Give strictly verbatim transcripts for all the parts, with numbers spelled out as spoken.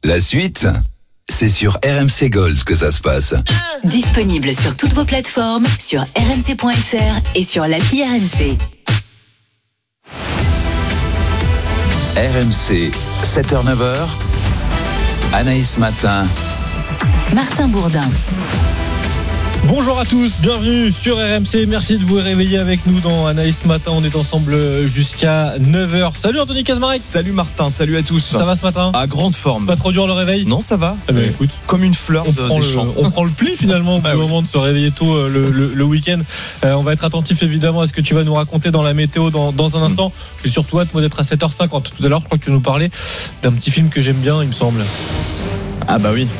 La suite, c'est sur R M C Gold que ça se passe. Disponible sur toutes vos plateformes, sur r m c point f r et sur l'appli R M C. R M C, sept heures neuf heures. Anaïs Matin. Martin Bourdin. Bonjour à tous, bienvenue sur R M C, merci de vous réveiller avec nous dans Anaïs Matin, on est ensemble jusqu'à neuf heures. Salut Anthony Kazmarek. Salut Martin, salut à tous. Ça va ce matin? À grande forme. Pas trop dur le réveil? Non, ça va. Eh ben, écoute, comme une fleur on de, prend des le, champs. On prend le pli finalement au bah, moment oui. de se réveiller tôt euh, le, le, le week-end. Euh, on va être attentif évidemment à ce que tu vas nous raconter dans la météo dans, dans un instant. Mmh. J'ai surtout hâte moi d'être à sept heures cinquante. Tout à l'heure, je crois que tu nous parlais d'un petit film que j'aime bien, il me semble. Ah bah oui.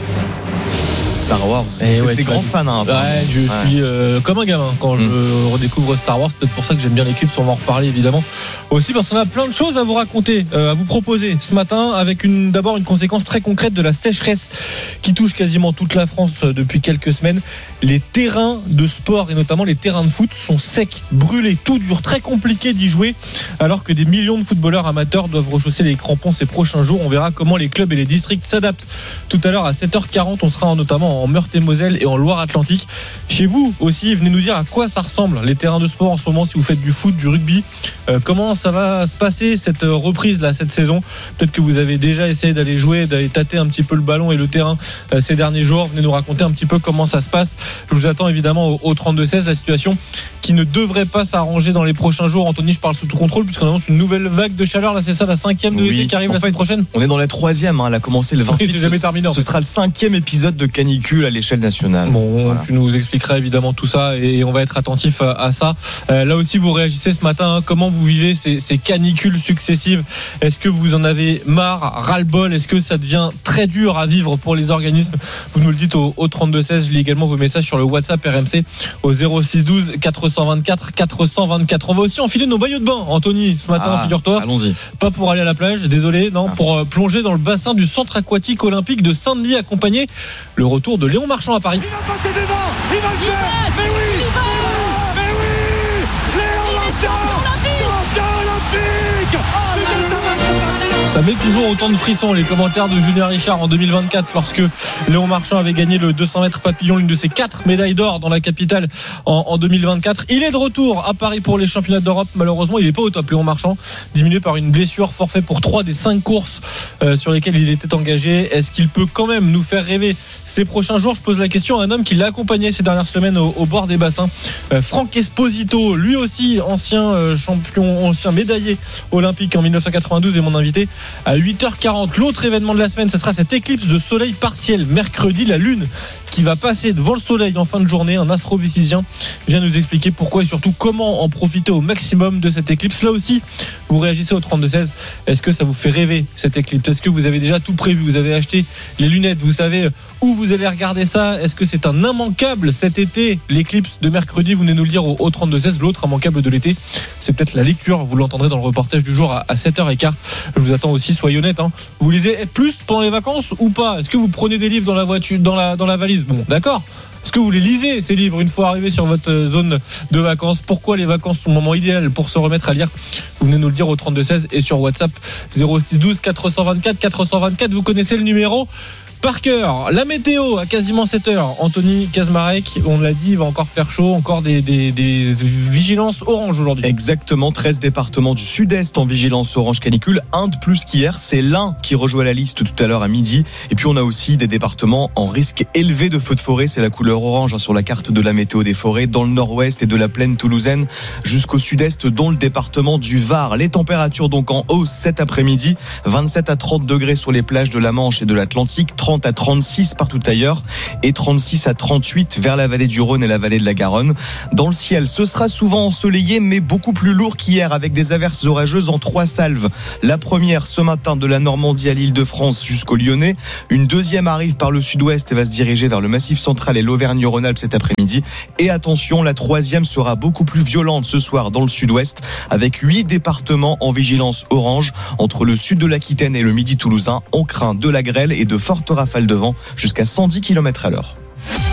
Star Wars, t'es ouais, grand fan hein, ouais, je ouais. suis euh, comme un gamin quand je mmh. redécouvre Star Wars. C'est peut-être pour ça que j'aime bien les clips, on va en reparler évidemment aussi parce qu'on a plein de choses à vous raconter, euh, à vous proposer ce matin, avec une, d'abord une conséquence très concrète de la sécheresse qui touche quasiment toute la France depuis quelques semaines. Les terrains de sport et notamment les terrains de foot sont secs, brûlés, tout dur, très compliqué d'y jouer alors que des millions de footballeurs amateurs doivent rechausser les crampons ces prochains jours. On verra comment les clubs et les districts s'adaptent. Tout à l'heure à sept heures quarante, on sera notamment en Meurthe-et-Moselle et en Loire-Atlantique. Chez vous aussi, venez nous dire à quoi ça ressemble les terrains de sport en ce moment, si vous faites du foot, du rugby, euh, comment ça va se passer cette reprise là, cette saison. Peut-être que vous avez déjà essayé d'aller jouer, d'aller tâter un petit peu le ballon et le terrain euh, ces derniers jours. Venez nous raconter un petit peu comment ça se passe. Je vous attends évidemment au, au trente-deux seize, la situation qui ne devrait pas s'arranger dans les prochains jours. Anthony, je parle sous tout contrôle puisqu'on annonce une nouvelle vague de chaleur. Là, c'est ça, la cinquième de oui. l'été qui arrive en la semaine prochaine. On est dans la troisième, hein, elle a commencé le vingt-huit. Oui, c'est jamais terminé. Ce, ce sera le cinquième épisode de canicule à l'échelle nationale. Bon, voilà. Tu nous expliqueras évidemment tout ça et on va être attentif à, à ça. Euh, là aussi, vous réagissez ce matin. Hein, comment vous vivez ces, ces canicules successives? Est-ce que vous en avez marre, ras-le-bol? Est-ce que ça devient très dur à vivre pour les organismes? Vous nous le dites au, au trente-deux seize. Je lis également vos messages sur le WhatsApp R M C au zéro six douze quatre cent vingt-quatre quatre cent vingt-quatre. On va aussi enfiler nos maillots de bain, Anthony, ce matin, ah, figure-toi. Allons-y. Pas pour aller à la plage, désolé, non, ah. pour euh, plonger dans le bassin du centre aquatique olympique de Saint-Denis, accompagner le retour de Léon Marchand à Paris. Il va passer devant, il va le il faire. Va, mais oui, il va. Mais oui, Léon Marchand, champion olympique. Oh, mais ça va. Ça met toujours autant de frissons, les commentaires de Julien Richard en deux mille vingt-quatre lorsque Léon Marchand avait gagné le deux cents mètres papillon, l'une de ses quatre médailles d'or dans la capitale en, en deux mille vingt-quatre. Il est de retour à Paris pour les championnats d'Europe. Malheureusement, il n'est pas au top, Léon Marchand, diminué par une blessure, forfait pour trois des cinq courses euh, sur lesquelles il était engagé. Est-ce qu'il peut quand même nous faire rêver ces prochains jours? Je pose la question à un homme qui l'a accompagné ces dernières semaines au, au bord des bassins, euh, Franck Esposito, lui aussi ancien euh, champion, ancien médaillé olympique en dix-neuf cent quatre-vingt-douze, et mon invité à huit heures quarante. L'autre événement de la semaine, ce sera cette éclipse de soleil partiel mercredi. La lune qui va passer devant le soleil en fin de journée. Un astrophysicien vient nous expliquer pourquoi et surtout comment en profiter au maximum de cette éclipse. Là aussi, vous réagissez au trente-deux seize. Est-ce que ça vous fait rêver cette éclipse? Est-ce que vous avez déjà tout prévu? Vous avez acheté les lunettes, vous savez où vous allez regarder ça? Est-ce que c'est un immanquable cet été, l'éclipse de mercredi? Vous venez nous le dire au, au trente-deux seize. L'autre immanquable de l'été, c'est peut-être la lecture. Vous l'entendrez dans le reportage du jour à, à sept heures quinze. Je vous attends aussi, soyez honnête, hein. Vous lisez plus pendant les vacances ou pas? Est-ce que vous prenez des livres dans la voiture, dans la, dans la valise? Bon, d'accord. Est-ce que vous les lisez, ces livres, une fois arrivés sur votre zone de vacances? Pourquoi les vacances sont le moment idéal pour se remettre à lire? Vous venez nous le dire au trente-deux seize et sur WhatsApp zéro six douze quatre cent vingt-quatre quatre cent vingt-quatre. Vous connaissez le numéro par cœur. La météo à quasiment sept heures. Anthony Kazmarek, on l'a dit, il va encore faire chaud, encore des, des, des vigilances orange aujourd'hui. Exactement, treize départements du sud-est en vigilance orange canicule, un de plus qu'hier, c'est l'Ain qui rejoint la liste tout à l'heure à midi. Et puis on a aussi des départements en risque élevé de feux de forêt, c'est la couleur orange sur la carte de la météo des forêts, dans le nord-ouest et de la plaine toulousaine jusqu'au sud-est, dont le département du Var. Les températures donc en hausse cet après-midi, vingt-sept à trente degrés sur les plages de la Manche et de l'Atlantique, trente à trente-six partout ailleurs et trente-six à trente-huit vers la vallée du Rhône et la vallée de la Garonne. Dans le ciel, ce sera souvent ensoleillé mais beaucoup plus lourd qu'hier avec des averses orageuses en trois salves. La première ce matin de la Normandie à l'Île-de-France jusqu'au Lyonnais. Une deuxième arrive par le sud-ouest et va se diriger vers le Massif central et l'Auvergne-Rhône-Alpes cet après-midi. Et attention, la troisième sera beaucoup plus violente ce soir dans le sud-ouest avec huit départements en vigilance orange. Entre le sud de l'Aquitaine et le midi toulousain, on craint de la grêle et de fortes rafales de vent jusqu'à cent dix kilomètres à l'heure.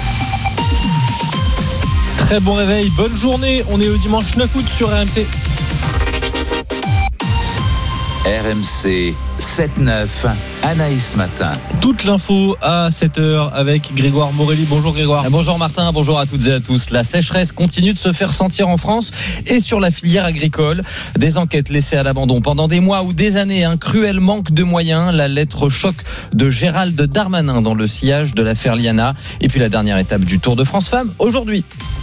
Très bon réveil, bonne journée. On est le dimanche neuf août sur R M C. R M C sept neuf, Anaïs Matin. Toute l'info à sept heures avec Grégoire Morelli. Bonjour Grégoire. Bonjour Martin, bonjour à toutes et à tous. La sécheresse continue de se faire sentir en France et sur la filière agricole. Des enquêtes laissées à l'abandon pendant des mois ou des années. Un cruel manque de moyens. La lettre choc de Gérald Darmanin dans le sillage de l'affaire Liana. Et puis la dernière étape du Tour de France Femmes aujourd'hui.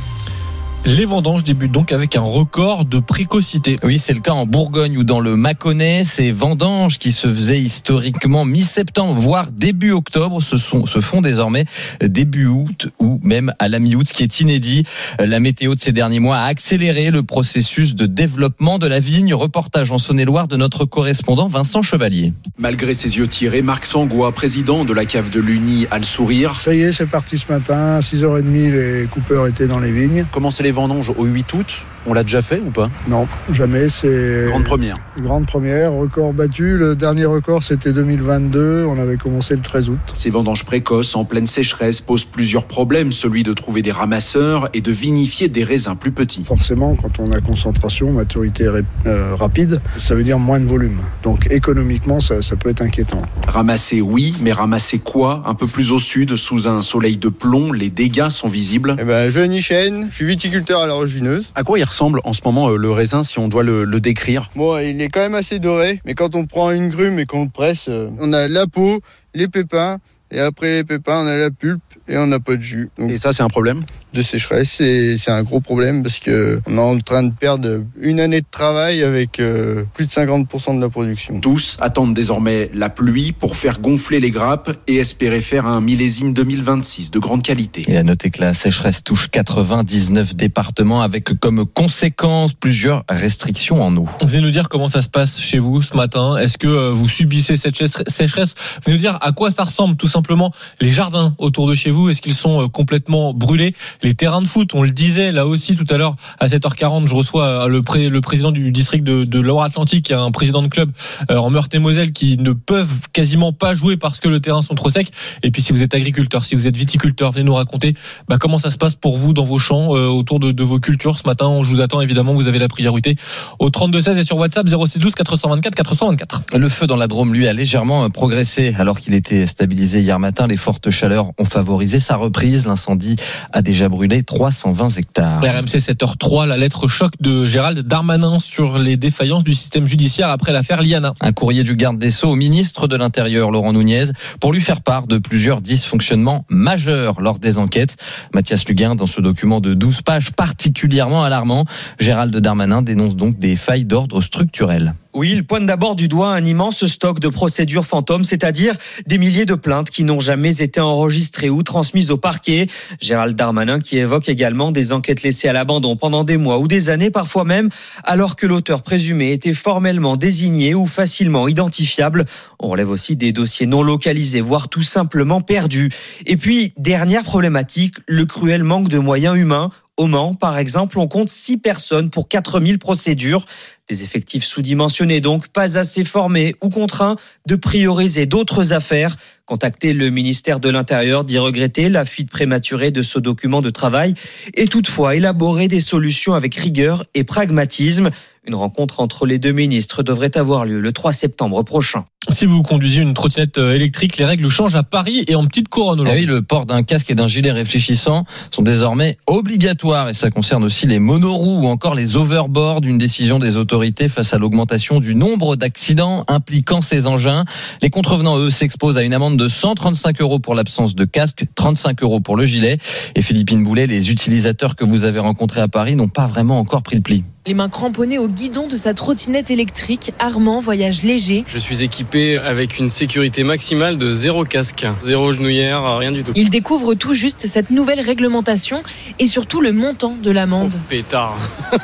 Les vendanges débutent donc avec un record de précocité. Oui, c'est le cas en Bourgogne ou dans le Mâconnais. Ces vendanges qui se faisaient historiquement mi-septembre, voire début octobre, se, sont, se font désormais début août ou même à la mi-août, ce qui est inédit. La météo de ces derniers mois a accéléré le processus de développement de la vigne. Reportage en Saône-et-Loire de notre correspondant Vincent Chevalier. Malgré ses yeux tirés, Marc Sangois, président de la cave de l'Uni, a le sourire. Ça y est, c'est parti ce matin. À six heures trente, les coupeurs étaient dans les vignes. Comment c'est les vendanges au huit août? On l'a déjà fait ou pas? Non, jamais. C'est grande première. Grande première, record battu. Le dernier record, c'était deux mille vingt-deux. On avait commencé le treize août. Ces vendanges précoces en pleine sécheresse posent plusieurs problèmes, celui de trouver des ramasseurs et de vinifier des raisins plus petits. Forcément, quand on a concentration, maturité euh, rapide, ça veut dire moins de volume. Donc économiquement, ça, ça peut être inquiétant. Ramasser, oui, mais ramasser quoi? Un peu plus au sud, sous un soleil de plomb, les dégâts sont visibles. Eh ben, je suis Nichen, je suis viticulteur à la Roche-Vineuse. À quoi il ressemble en ce moment euh, le raisin, si on doit le, le décrire? Bon, il est quand même assez doré, mais quand on prend une grume et qu'on le presse, euh, on a la peau, les pépins, et après les pépins, on a la pulpe et on n'a pas de jus. Donc, et ça, c'est un problème? De sécheresse, c'est, c'est un gros problème parce qu'on est en train de perdre une année de travail avec euh, plus de cinquante pour cent de la production. Tous attendent désormais la pluie pour faire gonfler les grappes et espérer faire un millésime deux mille vingt-six de grande qualité. Et à noter que la sécheresse touche quatre-vingt-dix-neuf départements avec comme conséquence plusieurs restrictions en eau. Vous allez nous dire comment ça se passe chez vous ce matin. Est-ce que vous subissez cette sécheresse? Vous allez nous dire à quoi ça ressemble tout simplement les jardins autour de chez vous. Est-ce qu'ils sont complètement brûlés? Les terrains de foot, on le disait là aussi tout à l'heure à sept heures quarante, je reçois le, pré, le président du district de, de Loire-Atlantique, un président de club euh, en Meurthe-et-Moselle qui ne peuvent quasiment pas jouer parce que le terrain sont trop secs. Et puis si vous êtes agriculteur, si vous êtes viticulteur, venez nous raconter bah, comment ça se passe pour vous dans vos champs euh, autour de, de vos cultures. Ce matin, je vous attends évidemment, vous avez la priorité au trente-deux seize et sur WhatsApp zéro six douze quatre cent vingt-quatre quatre cent vingt-quatre. Le feu dans la Drôme, lui, a légèrement progressé alors qu'il était stabilisé hier matin. Les fortes chaleurs ont favorisé sa reprise. L'incendie a déjà brûlé trois cent vingt hectares. R M C sept heures trois, la lettre choc de Gérald Darmanin sur les défaillances du système judiciaire après l'affaire Liana. Un courrier du garde des Sceaux au ministre de l'Intérieur, Laurent Nunez, pour lui faire part de plusieurs dysfonctionnements majeurs lors des enquêtes. Mathias Luguin, dans ce document de douze pages particulièrement alarmant, Gérald Darmanin dénonce donc des failles d'ordre structurel. Oui, il pointe d'abord du doigt un immense stock de procédures fantômes, c'est-à-dire des milliers de plaintes qui n'ont jamais été enregistrées ou transmises au parquet. Gérald Darmanin qui évoque également des enquêtes laissées à l'abandon pendant des mois ou des années, parfois même, alors que l'auteur présumé était formellement désigné ou facilement identifiable. On relève aussi des dossiers non localisés, voire tout simplement perdus. Et puis, dernière problématique, le cruel manque de moyens humains. Au Mans, par exemple, on compte six personnes pour quatre mille procédures. Des effectifs sous-dimensionnés donc, pas assez formés ou contraints de prioriser d'autres affaires. Contacter le ministère de l'Intérieur dit regretter la fuite prématurée de ce document de travail et toutefois élaborer des solutions avec rigueur et pragmatisme. Une rencontre entre les deux ministres devrait avoir lieu le trois septembre prochain. Si vous conduisez une trottinette électrique, les règles changent à Paris et en petite couronne. Ah oui, le port d'un casque et d'un gilet réfléchissant sont désormais obligatoires et ça concerne aussi les monoroues ou encore les overboards, une décision des autorités face à l'augmentation du nombre d'accidents impliquant ces engins. Les contrevenants, eux, s'exposent à une amende de cent trente-cinq euros pour l'absence de casque, trente-cinq euros pour le gilet. Et Philippine Boulet, les utilisateurs que vous avez rencontrés à Paris n'ont pas vraiment encore pris le pli. Les mains cramponnées au guidon de sa trottinette électrique, Armand voyage léger. Je suis équipé avec une sécurité maximale de zéro casque, zéro genouillère, rien du tout. Il découvre tout juste cette nouvelle réglementation et surtout le montant de l'amende. Oh, pétard.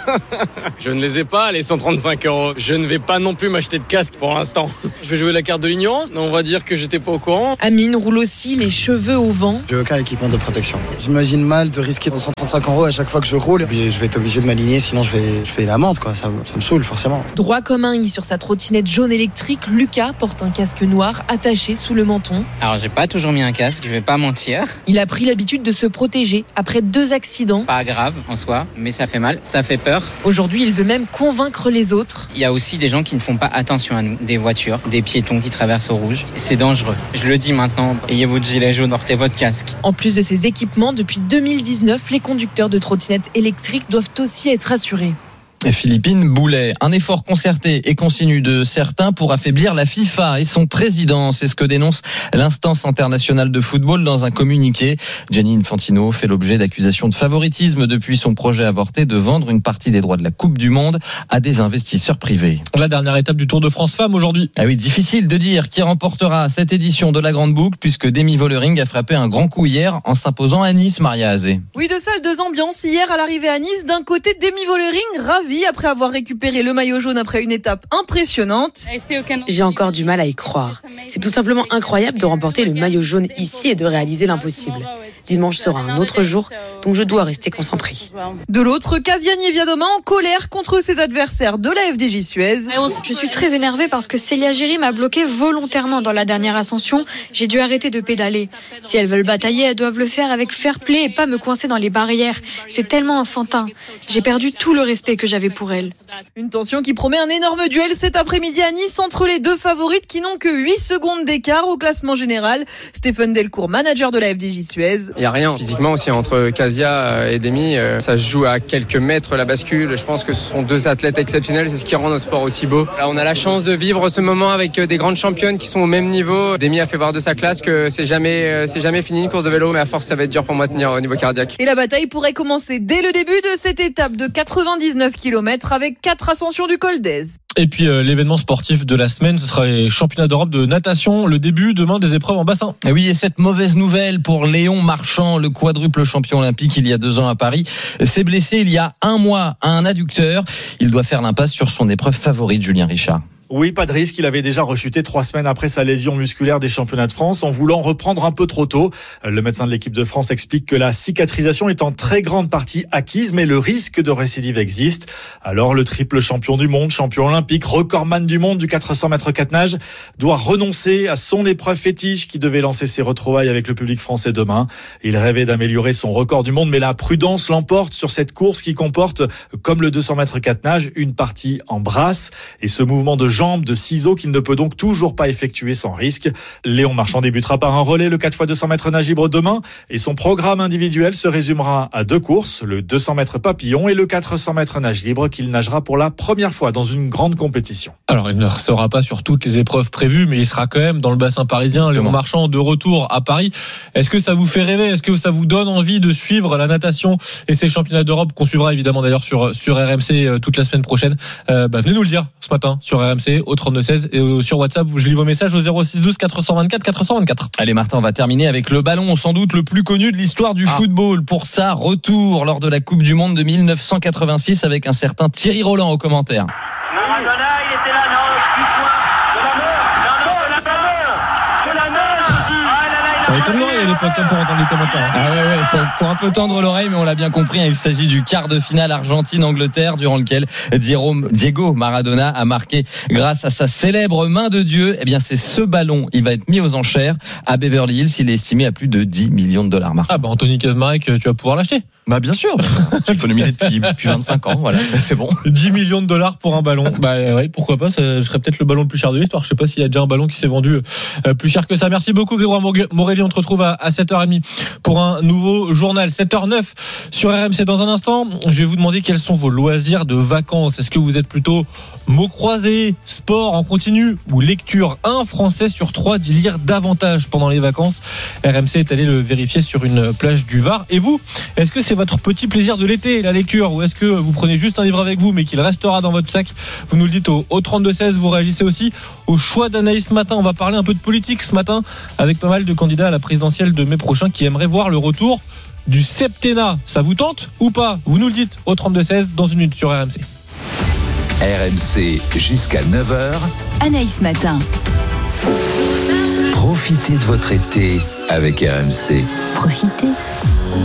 Je ne les ai pas, les cent trente-cinq euros. Je ne vais pas non plus m'acheter de casque pour l'instant. Je vais jouer la carte de l'ignorance, on va dire que j'étais pas au courant. Amine roule aussi les cheveux au vent. J'ai aucun équipement de protection. J'imagine mal de risquer cent trente-cinq euros à chaque fois que je roule. Je vais être obligé de m'aligner, sinon je vais... je paye l'amende, quoi. Ça, ça me saoule forcément. Droit comme un i sur sa trottinette jaune électrique, Lucas porte un casque noir attaché sous le menton. Alors j'ai pas toujours mis un casque, je vais pas mentir. Il a pris l'habitude de se protéger après deux accidents. Pas grave en soi, mais ça fait mal, ça fait peur. Aujourd'hui, il veut même convaincre les autres. Il y a aussi des gens qui ne font pas attention à nous, des voitures, des piétons qui traversent au rouge. C'est dangereux. Je le dis maintenant, ayez votre gilet jaune, portez votre casque. En plus de ces équipements, depuis deux mille dix-neuf, les conducteurs de trottinettes électriques doivent aussi être assurés. Philippine Boulet, un effort concerté et continu de certains pour affaiblir la FIFA et son président. C'est ce que dénonce l'instance internationale de football dans un communiqué. Gianni Infantino fait l'objet d'accusations de favoritisme depuis son projet avorté de vendre une partie des droits de la Coupe du Monde à des investisseurs privés. La dernière étape du Tour de France Femmes aujourd'hui. Ah oui, difficile de dire qui remportera cette édition de la Grande Boucle puisque Demi Vollering a frappé un grand coup hier en s'imposant à Nice, Maria Azé. Oui, deux salles, deux ambiances hier à l'arrivée à Nice. D'un côté, Demi Vollering ravi après avoir récupéré le maillot jaune après une étape impressionnante. J'ai encore du mal à y croire. C'est tout simplement incroyable de remporter le maillot jaune ici et de réaliser l'impossible. Dimanche sera un autre jour, donc je dois rester concentré. De l'autre, Kasia Niewiadoma en colère contre ses adversaires de la F D J Suez. Je suis très énervée parce que Célia Géry m'a bloqué volontairement dans la dernière ascension. J'ai dû arrêter de pédaler. Si elles veulent batailler, elles doivent le faire avec fair play et pas me coincer dans les barrières. C'est tellement enfantin. J'ai perdu tout le respect que j'avais pour elles. Une tension qui promet un énorme duel cet après-midi à Nice entre les deux favorites qui n'ont que huit secondes d'écart au classement général. Stéphane Delcourt, manager de la F D J Suez. Il n'y a rien physiquement aussi entre Kasia et Demi. Ça se joue à quelques mètres la bascule. Je pense que ce sont deux athlètes exceptionnels. C'est ce qui rend notre sport aussi beau. Là, on a la chance de vivre ce moment avec des grandes championnes qui sont au même niveau. Demi a fait voir de sa classe que c'est jamais, c'est jamais fini une course de vélo. Mais à force, ça va être dur pour moi de tenir au niveau cardiaque. Et la bataille pourrait commencer dès le début de cette étape de quatre-vingt-dix-neuf kilomètres avec quatre ascensions du col d'Aise. Et puis euh, l'événement sportif de la semaine, ce sera les championnats d'Europe de natation, le début demain des épreuves en bassin. Et oui, et cette mauvaise nouvelle pour Léon Marchand, le quadruple champion olympique il y a deux ans à Paris, s'est blessé il y a un mois à un adducteur. Il doit faire l'impasse sur son épreuve favorite, Julien Richard. Oui, pas de risque. Il avait déjà rechuté trois semaines après sa lésion musculaire des championnats de France en voulant reprendre un peu trop tôt. Le médecin de l'équipe de France explique que la cicatrisation est en très grande partie acquise, mais le risque de récidive existe. Alors, le triple champion du monde, champion olympique, recordman du monde du quatre cents mètres quatre nages, doit renoncer à son épreuve fétiche qui devait lancer ses retrouvailles avec le public français demain. Il rêvait d'améliorer son record du monde, mais la prudence l'emporte sur cette course qui comporte, comme le deux cents mètres quatre nages, une partie en brasse et ce mouvement de jambes de ciseaux qu'il ne peut donc toujours pas effectuer sans risque. Léon Marchand débutera par un relais le quatre fois deux cents mètres nage libre demain et son programme individuel se résumera à deux courses, le deux cents mètres papillon et le quatre cents mètres nage libre qu'il nagera pour la première fois dans une grande compétition. Alors il ne sera pas sur toutes les épreuves prévues, mais il sera quand même dans le bassin parisien. Léon Marchand de retour à Paris. Est-ce que ça vous fait rêver? Est-ce que ça vous donne envie de suivre la natation et ces championnats d'Europe qu'on suivra évidemment d'ailleurs sur, sur R M C toute la semaine prochaine? euh, bah, Venez nous le dire ce matin sur R M C au trente-deux seize et sur WhatsApp, je lis vos messages au zéro six douze quatre cent vingt-quatre quatre cent vingt-quatre. Allez Martin, on va terminer avec le ballon sans doute le plus connu de l'histoire du ah. football pour sa retour lors de la Coupe du Monde de mille neuf cent quatre-vingt-six avec un certain Thierry Roland aux commentaires. Maradona, il était là, non, du point, de la main, non, de la main, de la main. Ça étonne l'oreille à l'époque pour entendre les commentaires. Ah ouais, ouais, faut, faut un peu tendre l'oreille, mais on l'a bien compris. Il s'agit du quart de finale Argentine-Angleterre, durant lequel Diego Maradona a marqué grâce à sa célèbre main de Dieu. Eh bien, c'est ce ballon. Il va être mis aux enchères à Beverly Hills. Il est estimé à plus de dix millions de dollars. Marc. Ah bah Anthony Kazmarek, tu vas pouvoir l'acheter. Bah bien sûr, j'ai économisé depuis, depuis vingt-cinq ans, voilà, c'est, c'est bon. dix millions de dollars pour un ballon. Bah ouais, pourquoi pas, ça serait peut-être le ballon le plus cher de l'histoire. Je sais pas s'il y a déjà un ballon qui s'est vendu euh, plus cher que ça. Merci beaucoup Grégoire Morelli, on te retrouve à, à sept heures trente pour un nouveau journal. sept heures neuf sur R M C. Dans un instant, je vais vous demander quels sont vos loisirs de vacances. Est-ce que vous êtes plutôt mots croisés, sport en continu ou lecture? Un Français sur trois dit lire davantage pendant les vacances. R M C est allé le vérifier sur une plage du Var. Et vous, est-ce que c'est votre petit plaisir de l'été, la lecture, ou est-ce que vous prenez juste un livre avec vous mais qu'il restera dans votre sac? Vous nous le dites au, au trente-deux seize. Vous réagissez aussi au choix d'Anaïs ce matin. On va parler un peu de politique ce matin avec pas mal de candidats à la présidentielle de mai prochain qui aimeraient voir le retour du septennat. Ça vous tente ou pas? Vous nous le dites au trente-deux seize dans une minute sur R M C. R M C jusqu'à neuf heures. Anaïs Matin. Profitez de votre été avec R M C. Profitez.